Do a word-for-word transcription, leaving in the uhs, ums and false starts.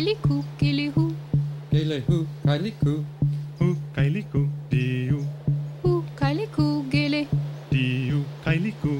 Kylie Coo, Kylie Who, Kylie Who, Kylie Coo, Who, Kylie Coo, Dee-oo, Who, Kylie Coo, Gilly. Dee-oo, Kylie Coo.